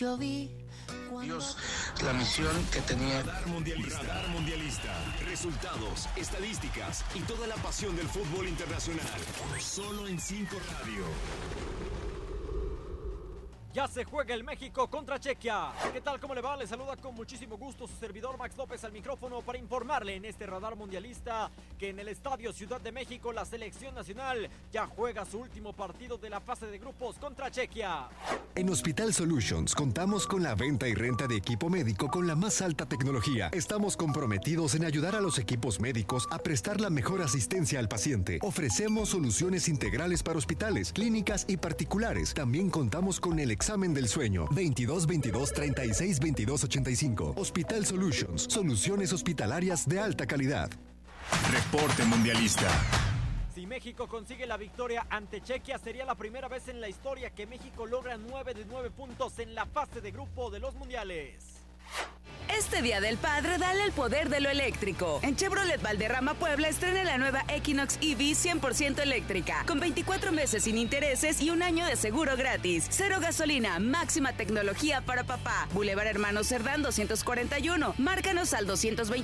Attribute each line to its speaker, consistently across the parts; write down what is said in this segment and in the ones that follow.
Speaker 1: Yo vi
Speaker 2: Dios, la misión que tenía.
Speaker 3: Radar Mundialista. Resultados, estadísticas y toda la pasión del fútbol internacional. Solo en 5 Radio.
Speaker 4: Ya se juega el México contra Chequia. ¿Qué tal? ¿Cómo le va? Le saluda con muchísimo gusto su servidor Max López al micrófono para informarle en este Radar Mundialista que en el Estadio Ciudad de México la selección nacional ya juega su último partido de la fase de grupos contra Chequia.
Speaker 5: En Hospital Solutions contamos con la venta y renta de equipo médico con la más alta tecnología. Estamos comprometidos en ayudar a los equipos médicos a prestar la mejor asistencia al paciente. Ofrecemos soluciones integrales para hospitales, clínicas y particulares. También contamos con el examen del sueño 22 22 36 22 85. Hospital Solutions, soluciones hospitalarias de alta calidad.
Speaker 3: Reporte Mundialista.
Speaker 4: Si México consigue la victoria ante Chequia, sería la primera vez en la historia que México logra 9 de 9 puntos en la fase de grupo de los mundiales.
Speaker 6: Este Día del Padre, dale el poder de lo eléctrico. En Chevrolet Valderrama, Puebla, estrena la nueva Equinox EV 100% eléctrica, con 24 meses sin intereses y un año de seguro gratis. Cero gasolina, máxima tecnología para papá. Boulevard Hermano Cerdán 241. Márcanos al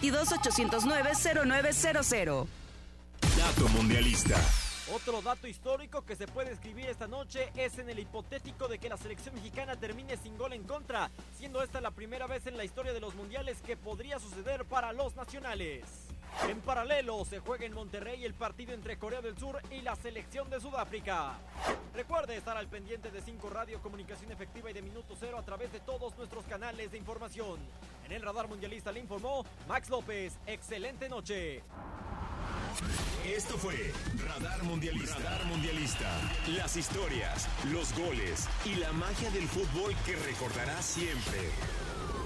Speaker 6: 222-809-0900.
Speaker 3: Dato Mundialista.
Speaker 4: Otro dato histórico que se puede escribir esta noche es en el hipotético de que la selección mexicana termine sin gol en contra, siendo esta la primera vez en la historia de los mundiales que podría suceder para los nacionales. En paralelo se juega en Monterrey el partido entre Corea del Sur y la selección de Sudáfrica. Recuerde estar al pendiente de 5 Radio, comunicación efectiva y de Minuto Cero a través de todos nuestros canales de información. En el Radar Mundialista le informó Max López. Excelente noche.
Speaker 3: Esto fue Radar Mundialista. Las historias, los goles y la magia del fútbol que recordarás siempre.